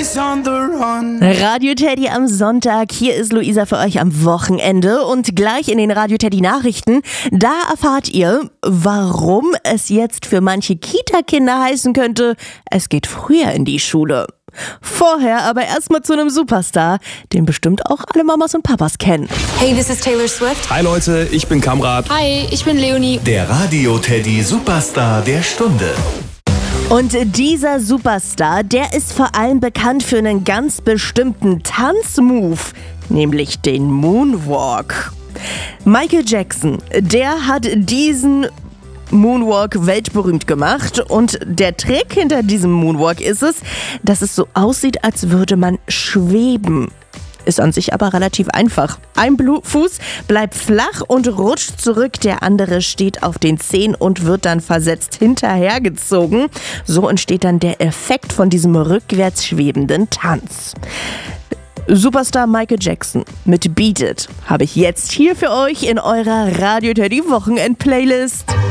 always on the run. Radio Teddy am Sonntag. Hier ist Luisa für euch am Wochenende und gleich in den Radio Teddy Nachrichten, da erfahrt ihr, warum es jetzt für manche Kita-Kinder heißen könnte, es geht früher in die Schule. Vorher aber erstmal zu einem Superstar, den bestimmt auch alle Mamas und Papas kennen. Hey, this is Taylor Swift. Hi Leute, ich bin Kamrat. Hi, ich bin Leonie. Der Radio Teddy Superstar der Stunde. Und dieser Superstar, der ist vor allem bekannt für einen ganz bestimmten Tanzmove, nämlich den Moonwalk. Michael Jackson, der hat diesen Moonwalk weltberühmt gemacht und der Trick hinter diesem Moonwalk ist es, dass es so aussieht, als würde man schweben. Ist an sich aber relativ einfach. Ein Fuß bleibt flach und rutscht zurück, der andere steht auf den Zehen und wird dann versetzt hinterhergezogen. So entsteht dann der Effekt von diesem rückwärts schwebenden Tanz. Superstar Michael Jackson mit Beat It habe ich jetzt hier für euch in eurer Radio Teddy Wochenend-Playlist.